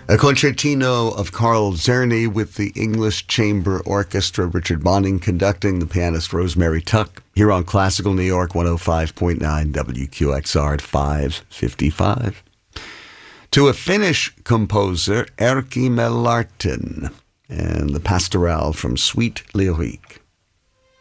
A concertino of Carl Czerny with the English Chamber Orchestra, Richard Bonning conducting, the pianist Rosemary Tuck, here on Classical New York 105.9 WQXR at 5:55. To a Finnish composer, Erkki Melartin, and the Pastorale from Suite Lyrique.